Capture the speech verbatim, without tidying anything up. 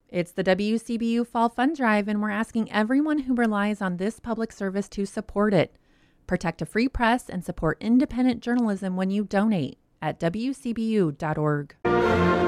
It's the W C B U Fall Fund Drive, and we're asking everyone who relies on this public service to support it. Protect a free press and support independent journalism when you donate at W C B U dot org.